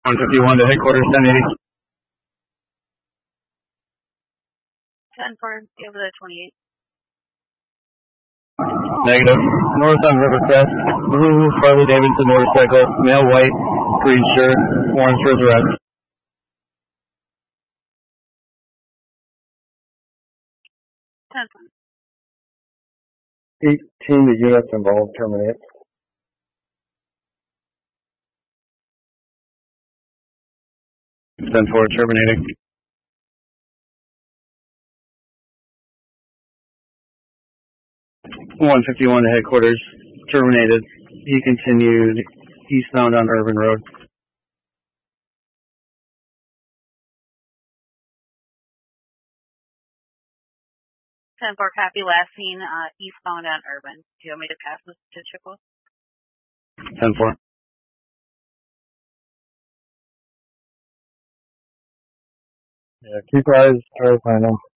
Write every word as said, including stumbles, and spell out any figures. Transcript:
one fifty-one to headquarters, ten eighty. ten four, over the twenty-eight. Negative. North on Rivercrest, blue Harley Davidson motorcycle, male white, green shirt, orange resurrect. ten four. eighteen, the units involved terminate. ten four, terminating. one fifty-one to headquarters, terminated. He continued eastbound on Urban Road. ten four, copy, last seen uh, eastbound on Urban. Do you want me to pass this to Chippewa? ten four. Yeah, keep eyes, try to find them.